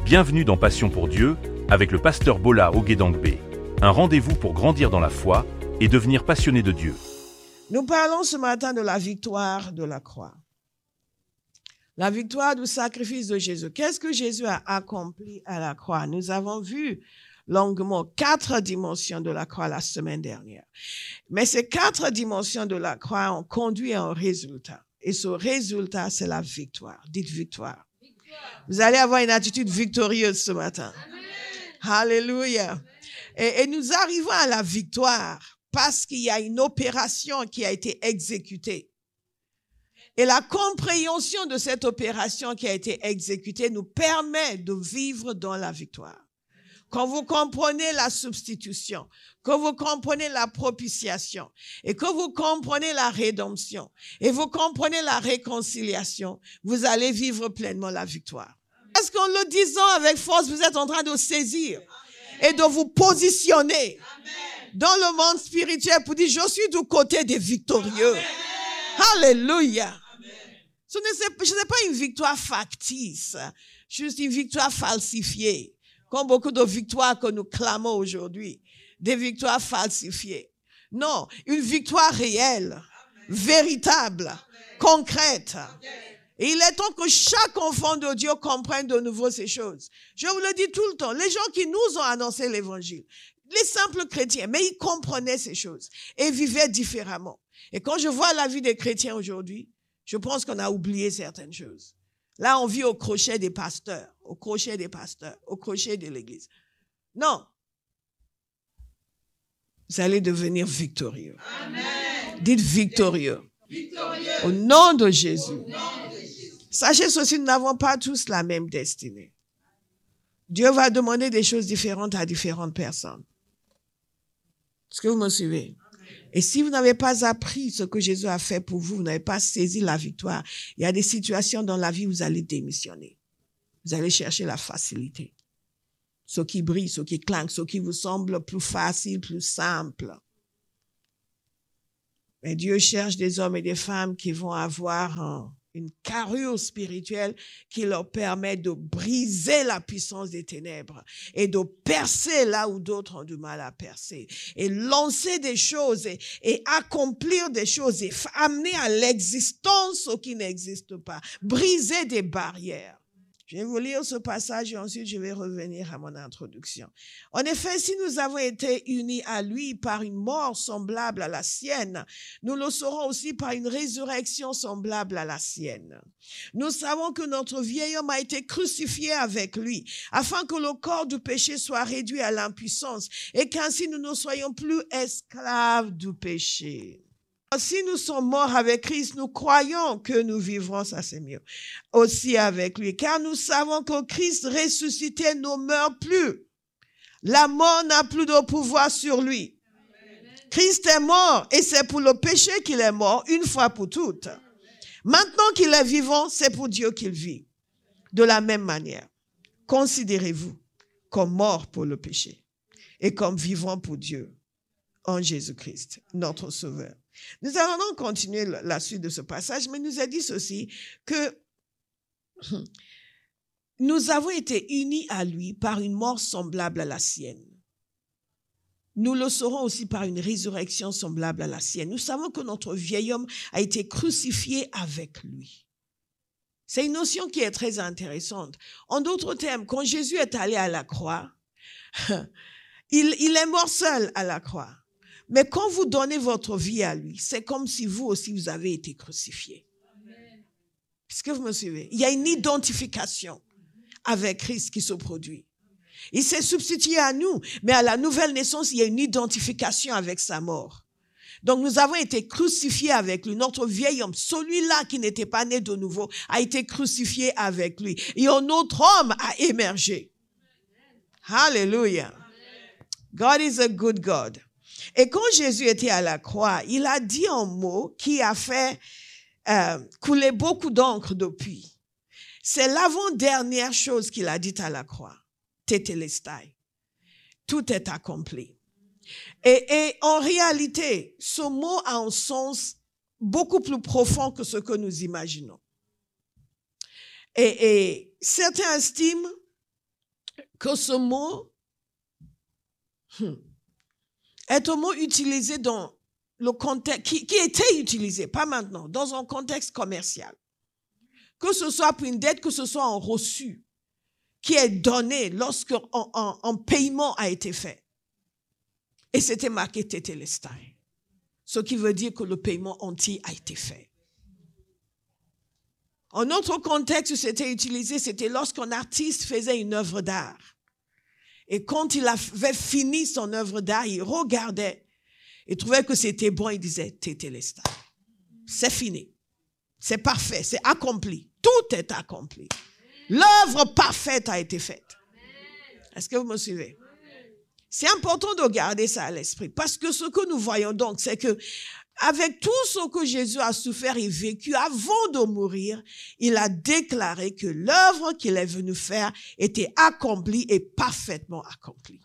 Bienvenue dans Passion pour Dieu avec le pasteur Bola Oguedangbe. Un rendez-vous pour grandir dans la foi et devenir passionné de Dieu. Nous parlons ce matin de la victoire de la croix. La victoire du sacrifice de Jésus. Qu'est-ce que Jésus a accompli à la croix? Nous avons vu longuement 4 dimensions de la croix la semaine dernière. Mais ces 4 dimensions de la croix ont conduit à un résultat. Et ce résultat, c'est la victoire. Dites victoire. Vous allez avoir une attitude victorieuse ce matin. Amen. Alléluia. Et nous arrivons à la victoire parce qu'il y a une opération qui a été exécutée. Et la compréhension de cette opération qui a été exécutée nous permet de vivre dans la victoire. Quand vous comprenez la substitution, quand vous comprenez la propitiation, et que vous comprenez la rédemption, et vous comprenez la réconciliation, vous allez vivre pleinement la victoire. Parce qu'en le disant avec force, vous êtes en train de saisir et de vous positionner dans le monde spirituel pour dire, je suis du côté des victorieux. Alléluia. Ce n'est pas une victoire factice, juste une victoire falsifiée. Comme beaucoup de victoires que nous clamons aujourd'hui, des victoires falsifiées. Non, une victoire réelle, véritable, concrète. Et il est temps que chaque enfant de Dieu comprenne de nouveau ces choses. Je vous le dis tout le temps, les gens qui nous ont annoncé l'évangile, les simples chrétiens, mais ils comprenaient ces choses et vivaient différemment. Et quand je vois la vie des chrétiens aujourd'hui, je pense qu'on a oublié certaines choses. Là, on vit au crochet des pasteurs, au crochet de l'église. Non. Vous allez devenir victorieux. Amen. Dites victorieux. Victorieux. Au nom de Jésus. Sachez ceci, nous n'avons pas tous la même destinée. Dieu va demander des choses différentes à différentes personnes. Est-ce que vous me suivez? Et si vous n'avez pas appris ce que Jésus a fait pour vous, vous n'avez pas saisi la victoire, il y a des situations dans la vie où vous allez démissionner. Vous allez chercher la facilité. Ce qui brille, ce qui clinque, ce qui vous semble plus facile, plus simple. Mais Dieu cherche des hommes et des femmes qui vont avoir une carrure spirituelle qui leur permet de briser la puissance des ténèbres et de percer là où d'autres ont du mal à percer et lancer des choses et accomplir des choses et amener à l'existence ce qui n'existe pas, briser des barrières. Je vais vous lire ce passage et ensuite je vais revenir à mon introduction. En effet, si nous avons été unis à lui par une mort semblable à la sienne, nous le serons aussi par une résurrection semblable à la sienne. Nous savons que notre vieil homme a été crucifié avec lui, afin que le corps du péché soit réduit à l'impuissance et qu'ainsi nous ne soyons plus esclaves du péché. Si nous sommes morts avec Christ, nous croyons que nous vivrons, ça c'est mieux, aussi avec lui. Car nous savons que Christ ressuscité ne meurt plus. La mort n'a plus de pouvoir sur lui. Christ est mort et c'est pour le péché qu'il est mort une fois pour toutes. Maintenant qu'il est vivant, c'est pour Dieu qu'il vit. De la même manière, considérez-vous comme mort pour le péché et comme vivant pour Dieu en Jésus-Christ, notre Sauveur. Nous allons continuer la suite de ce passage, mais nous a dit ceci, que nous avons été unis à lui par une mort semblable à la sienne. Nous le serons aussi par une résurrection semblable à la sienne. Nous savons que notre vieil homme a été crucifié avec lui. C'est une notion qui est très intéressante. En d'autres termes, quand Jésus est allé à la croix, il est mort seul à la croix. Mais quand vous donnez votre vie à lui, c'est comme si vous aussi, vous avez été crucifié. Est-ce que vous me suivez? Il y a une identification avec Christ qui se produit. Il s'est substitué à nous, mais à la nouvelle naissance, il y a une identification avec sa mort. Donc nous avons été crucifiés avec lui. Notre vieil homme, celui-là qui n'était pas né de nouveau, a été crucifié avec lui. Et un autre homme a émergé. Hallelujah. God is a good God. Et quand Jésus était à la croix, il a dit un mot qui a fait couler beaucoup d'encre depuis. C'est l'avant-dernière chose qu'il a dite à la croix. Tetelestai. Tout est accompli. Et en réalité, ce mot a un sens beaucoup plus profond que ce que nous imaginons. Et certains estiment que ce mot est un mot utilisé dans le contexte, qui était utilisé, pas maintenant, dans un contexte commercial. Que ce soit pour une dette, que ce soit en reçu, qui est donné lorsque un paiement a été fait. Et c'était marqué Tetelestai. Ce qui veut dire que le paiement entier a été fait. Un autre contexte où c'était utilisé, c'était lorsqu'un artiste faisait une œuvre d'art. Et quand il avait fini son œuvre d'art, il regardait, il trouvait que c'était bon, il disait Tetelestai. C'est fini. C'est parfait, c'est accompli. Tout est accompli. L'œuvre parfaite a été faite. Est-ce que vous me suivez? C'est important de garder ça à l'esprit. Parce que ce que nous voyons donc, c'est que avec tout ce que Jésus a souffert et vécu avant de mourir, il a déclaré que l'œuvre qu'il est venu faire était accomplie et parfaitement accomplie.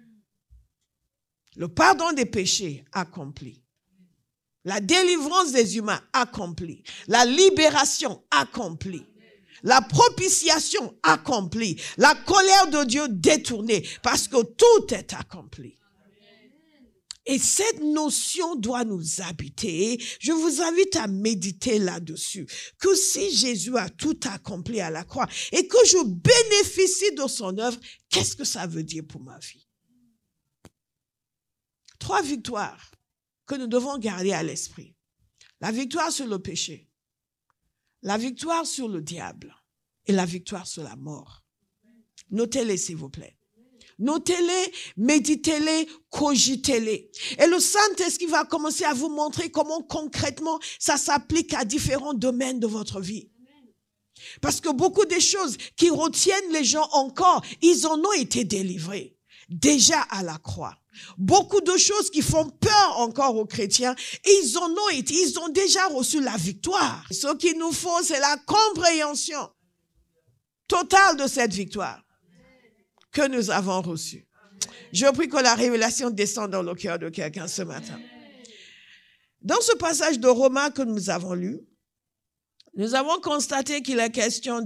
Le pardon des péchés accompli. La délivrance des humains accomplie. La libération accomplie. La propitiation accomplie. La colère de Dieu détournée. Parce que tout est accompli. Et cette notion doit nous habiter. Je vous invite à méditer là-dessus. Que si Jésus a tout accompli à la croix et que je bénéficie de son œuvre, qu'est-ce que ça veut dire pour ma vie? 3 victoires que nous devons garder à l'esprit. La victoire sur le péché, la victoire sur le diable et la victoire sur la mort. Notez-les, s'il vous plaît. Notez-les, méditez-les, cogitez-les. Et le Saint-Esprit va commencer à vous montrer comment concrètement ça s'applique à différents domaines de votre vie. Parce que beaucoup des choses qui retiennent les gens encore, ils en ont été délivrés déjà à la croix. Beaucoup de choses qui font peur encore aux chrétiens, ils ont déjà reçu la victoire. Ce qu'il nous faut, c'est la compréhension totale de cette victoire que nous avons reçue. Je prie que la révélation descende dans le cœur de quelqu'un ce matin. Dans ce passage de Romains que nous avons lu, nous avons constaté qu'il est question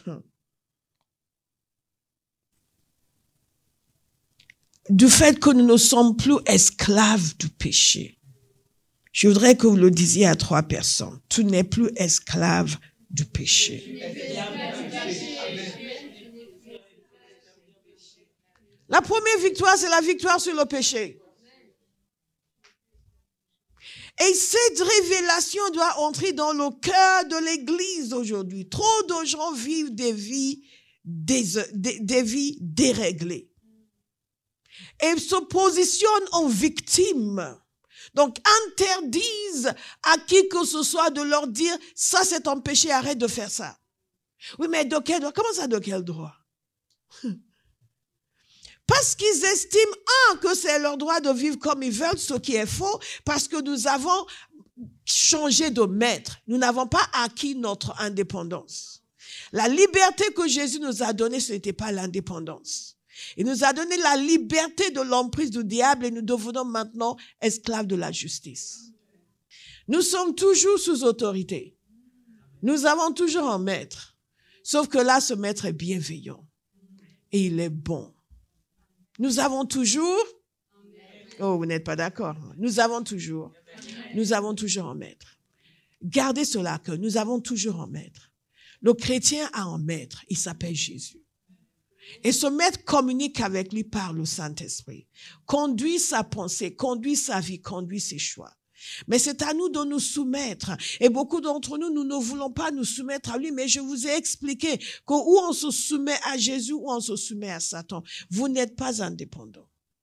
du fait que nous ne sommes plus esclaves du péché. Je voudrais que vous le disiez à 3 personnes. Tu n'es plus esclave du péché. La première victoire, c'est la victoire sur le péché. Et cette révélation doit entrer dans le cœur de l'Église aujourd'hui. Trop de gens vivent des vies déréglées. Et se positionnent en victime. Donc, interdisent à qui que ce soit de leur dire, ça c'est un péché, arrête de faire ça. Oui, mais de quel droit? Comment ça, de quel droit? Parce qu'ils estiment, que c'est leur droit de vivre comme ils veulent, ce qui est faux, parce que nous avons changé de maître. Nous n'avons pas acquis notre indépendance. La liberté que Jésus nous a donnée, ce n'était pas l'indépendance. Il nous a donné la liberté de l'emprise du diable et nous devenons maintenant esclaves de la justice. Nous sommes toujours sous autorité. Nous avons toujours un maître. Sauf que là, ce maître est bienveillant. Et il est bon. Nous avons toujours... Oh, vous n'êtes pas d'accord. Nous avons toujours un maître. Gardez cela que nous avons toujours un maître. Le chrétien a un maître. Il s'appelle Jésus. Et ce maître communique avec lui par le Saint-Esprit. Conduit sa pensée, conduit sa vie, conduit ses choix. Mais c'est à nous de nous soumettre. Et beaucoup d'entre nous, nous ne voulons pas nous soumettre à lui. Mais je vous ai expliqué que où on se soumet à Jésus, ou on se soumet à Satan. Vous n'êtes pas indépendant.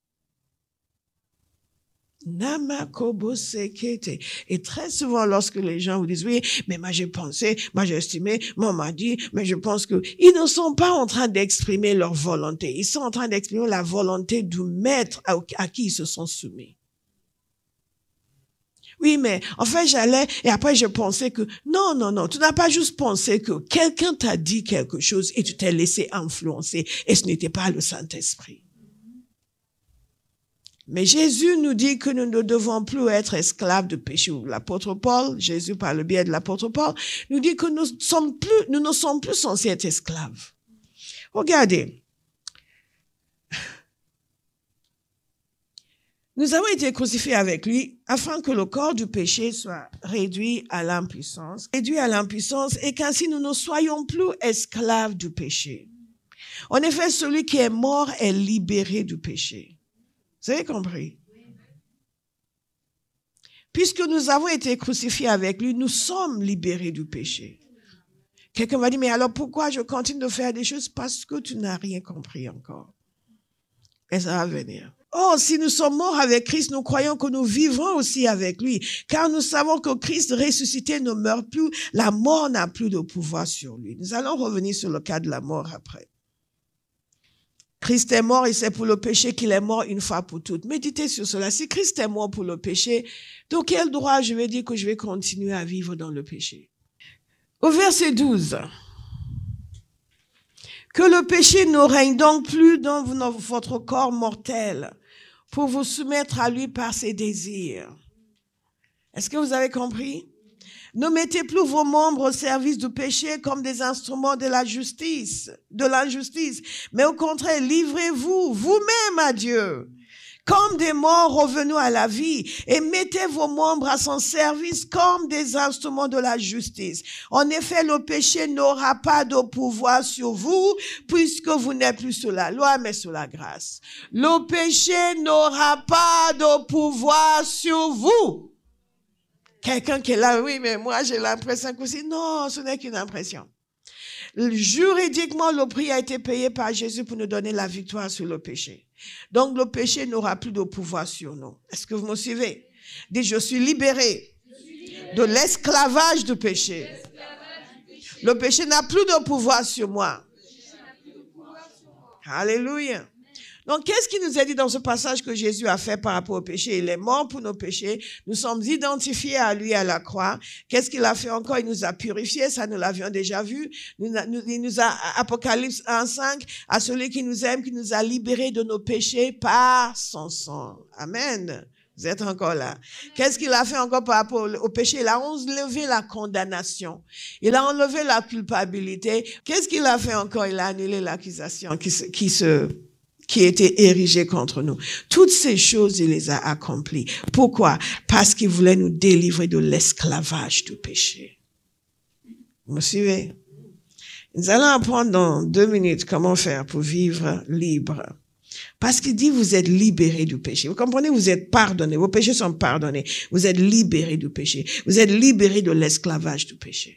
Et très souvent, lorsque les gens vous disent, oui, mais moi j'ai pensé, moi j'ai estimé, moi on m'a dit, mais je pense que ils ne sont pas en train d'exprimer leur volonté. Ils sont en train d'exprimer la volonté du maître à qui ils se sont soumis. Oui, mais en fait, j'allais, et après je pensais que, non, tu n'as pas juste pensé que quelqu'un t'a dit quelque chose et tu t'es laissé influencer, et ce n'était pas le Saint-Esprit. Mais Jésus nous dit que nous ne devons plus être esclaves de péché. L'apôtre Paul, Jésus par le biais de l'apôtre Paul, nous dit que nous ne sommes plus censés être esclaves. Regardez, Nous avons été crucifiés avec lui afin que le corps du péché soit réduit à l'impuissance. Réduit à l'impuissance et qu'ainsi nous ne soyons plus esclaves du péché. En effet, celui qui est mort est libéré du péché. Vous avez compris? Puisque nous avons été crucifiés avec lui, nous sommes libérés du péché. Quelqu'un va dire, mais alors pourquoi je continue de faire des choses? Parce que tu n'as rien compris encore. Et ça va venir. Oh, si nous sommes morts avec Christ, nous croyons que nous vivrons aussi avec lui, car nous savons que Christ ressuscité ne meurt plus, la mort n'a plus de pouvoir sur lui. Nous allons revenir sur le cas de la mort après. Christ est mort et c'est pour le péché qu'il est mort une fois pour toutes. Méditez sur cela. Si Christ est mort pour le péché, de quel droit je vais dire que je vais continuer à vivre dans le péché? Au verset 12. Que le péché ne règne donc plus dans votre corps mortel pour vous soumettre à lui par ses désirs. Est-ce que vous avez compris? Ne mettez plus vos membres au service du péché comme des instruments de l'injustice, mais au contraire, livrez-vous vous-même à Dieu, comme des morts revenus à la vie, et mettez vos membres à son service comme des instruments de la justice. En effet, le péché n'aura pas de pouvoir sur vous, puisque vous n'êtes plus sous la loi, mais sous la grâce. Le péché n'aura pas de pouvoir sur vous. Quelqu'un qui est là, oui, mais moi j'ai l'impression que c'est... Non, ce n'est qu'une impression. Juridiquement, le prix a été payé par Jésus pour nous donner la victoire sur le péché. Donc le péché n'aura plus de pouvoir sur nous. Est-ce que vous me suivez? Dites, je suis libéré de l'esclavage du péché. Le péché n'a plus de pouvoir sur moi. Alléluia. Donc, qu'est-ce qui nous est dit dans ce passage que Jésus a fait par rapport au péché? Il est mort pour nos péchés. Nous sommes identifiés à lui à la croix. Qu'est-ce qu'il a fait encore? Il nous a purifiés. Ça, nous l'avions déjà vu. Il nous a, Apocalypse 1:5, à celui qui nous aime, qui nous a libérés de nos péchés par son sang. Amen. Vous êtes encore là. Qu'est-ce qu'il a fait encore par rapport au péché? Il a enlevé la condamnation. Il a enlevé la culpabilité. Qu'est-ce qu'il a fait encore? Il a annulé l'accusation qui était érigée contre nous. Toutes ces choses, il les a accomplies. Pourquoi? Parce qu'il voulait nous délivrer de l'esclavage du péché. Vous me suivez? Nous allons apprendre dans 2 minutes comment faire pour vivre libre. Parce qu'il dit, vous êtes libérés du péché. Vous comprenez? Vous êtes pardonnés. Vos péchés sont pardonnés. Vous êtes libérés du péché. Vous êtes libérés de l'esclavage du péché.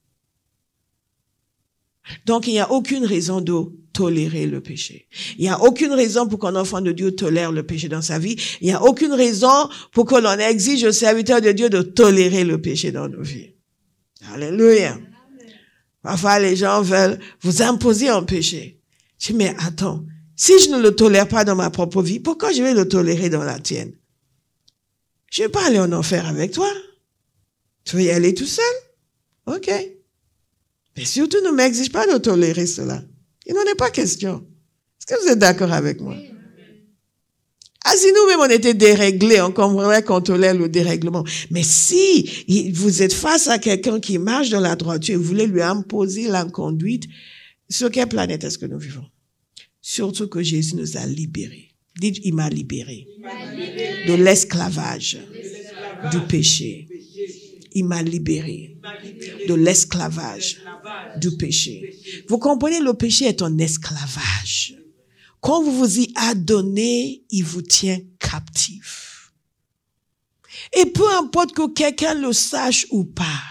Donc, il n'y a aucune raison de tolérer le péché. Il n'y a aucune raison pour qu'un enfant de Dieu tolère le péché dans sa vie. Il n'y a aucune raison pour que l'on exige aux serviteurs de Dieu de tolérer le péché dans nos vies. Alléluia. Parfois, les gens veulent vous imposer un péché. Je dis, mais attends, si je ne le tolère pas dans ma propre vie, pourquoi je vais le tolérer dans la tienne? Je ne vais pas aller en enfer avec toi. Tu veux y aller tout seul? OK. Mais surtout, ne m'exige pas de tolérer cela. Il n'en est pas question. Est-ce que vous êtes d'accord avec moi? Ah, si nous-mêmes on était déréglés, on comprendrait qu'on tolère le dérèglement. Mais si vous êtes face à quelqu'un qui marche dans la droiture et vous voulez lui imposer l'inconduite, sur quelle planète est-ce que nous vivons? Surtout que Jésus nous a libérés. Dites, il m'a libéré de l'esclavage du péché. Il m'a libéré de l'esclavage du péché. Vous comprenez, le péché est un esclavage. Quand vous vous y adonnez, il vous tient captif. Et peu importe que quelqu'un le sache ou pas,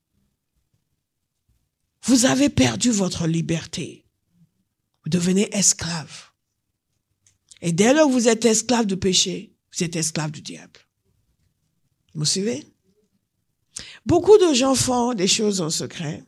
vous avez perdu votre liberté. Vous devenez esclave. Et dès lors que vous êtes esclave du péché, vous êtes esclave du diable. Vous me suivez? Beaucoup de gens font des choses en secret.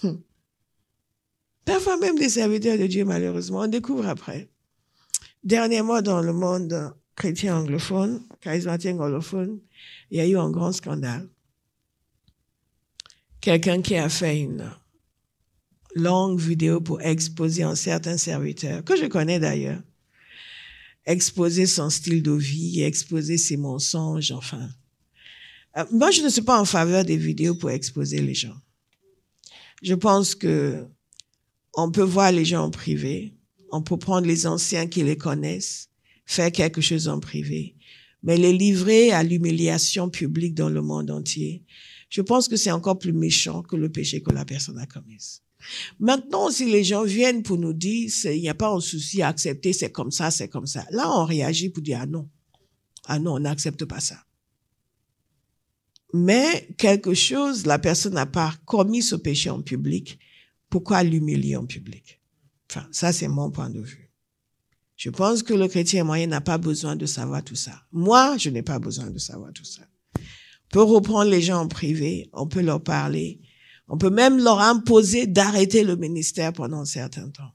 Parfois même des serviteurs de Dieu, malheureusement, on découvre après. Dernièrement, dans le monde chrétien anglophone, charismatique anglophone, il y a eu un grand scandale. Quelqu'un qui a fait une longue vidéo pour exposer un certain serviteur, que je connais d'ailleurs, exposer son style de vie, exposer ses mensonges, enfin. Moi, je ne suis pas en faveur des vidéos pour exposer les gens. Je pense que on peut voir les gens en privé, on peut prendre les anciens qui les connaissent, faire quelque chose en privé. mais les livrer à l'humiliation publique dans le monde entier, je pense que c'est encore plus méchant que le péché que la personne a commis. Maintenant, si les gens viennent pour nous dire, il n'y a pas un souci à accepter, c'est comme ça, là, on réagit pour dire, ah non, on n'accepte pas ça. Mais quelque chose, la personne n'a pas commis ce péché en public, pourquoi l'humilier en public? Enfin, ça, c'est mon point de vue. Je pense que le chrétien moyen n'a pas besoin de savoir tout ça. Moi, je n'ai pas besoin de savoir tout ça. On peut reprendre les gens en privé, on peut leur parler, on peut même leur imposer d'arrêter le ministère pendant un certain temps.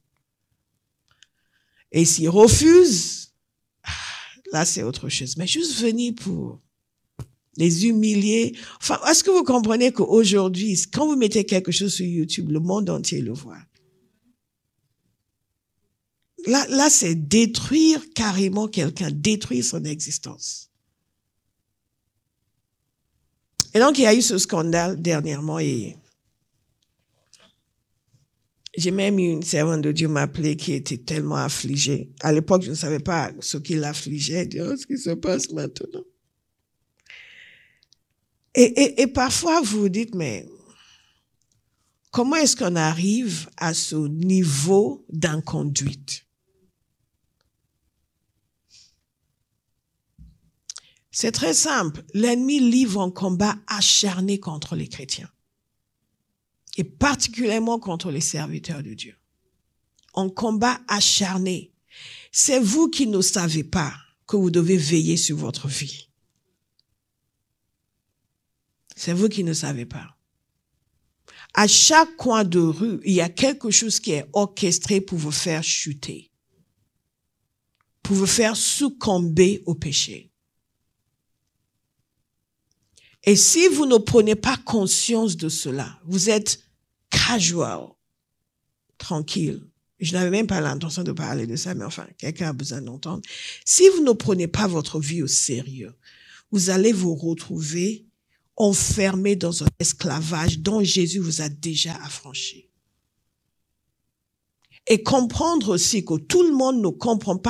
Et s'ils refusent, là, c'est autre chose. Mais juste venir pour les humilier. Enfin, est-ce que vous comprenez qu'aujourd'hui, quand vous mettez quelque chose sur YouTube, le monde entier le voit? Là, c'est détruire carrément quelqu'un, détruire son existence. Et donc, il y a eu ce scandale dernièrement et j'ai même eu une servante de Dieu m'appeler qui était tellement affligée. À l'époque, je ne savais pas ce qui l'affligeait. Ce qui se passe maintenant. Et parfois, vous vous dites, mais comment est-ce qu'on arrive à ce niveau d'inconduite? C'est très simple. L'ennemi livre un combat acharné contre les chrétiens. Et particulièrement contre les serviteurs de Dieu. Un combat acharné. C'est vous qui ne savez pas que vous devez veiller sur votre vie. C'est vous qui ne savez pas. À chaque coin de rue, il y a quelque chose qui est orchestré pour vous faire chuter. Pour vous faire succomber au péché. Et si vous ne prenez pas conscience de cela, vous êtes casual, tranquille. Je n'avais même pas l'intention de parler de ça, mais enfin, quelqu'un a besoin d'entendre. Si vous ne prenez pas votre vie au sérieux, vous allez vous retrouver enfermé dans un esclavage dont Jésus vous a déjà affranchi. Et comprendre aussi que tout le monde ne comprend pas